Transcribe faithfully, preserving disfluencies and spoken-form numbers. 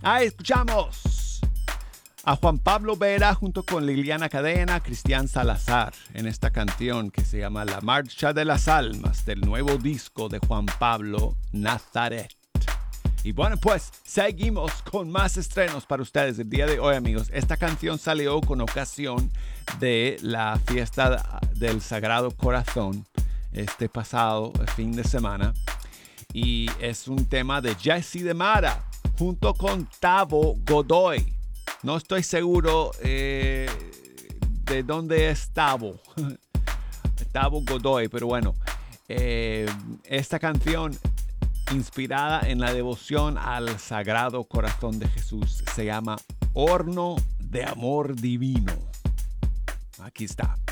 Ah, escuchamos a Juan Pablo Vera junto con Liliana Cadena, Cristian Salazar en esta canción que se llama La Marcha de las Almas del nuevo disco de Juan Pablo Nazaret. Y bueno, pues seguimos con más estrenos para ustedes el día de hoy, amigos. Esta canción salió con ocasión de la fiesta del Sagrado Corazón este pasado fin de semana. Y es un tema de Jesse de Mara junto con Tavo Godoy. No estoy seguro eh, de dónde es Tavo. Tavo Godoy, pero bueno. Eh, esta canción, inspirada en la devoción al Sagrado Corazón de Jesús, se llama Horno de Amor Divino. Aquí está.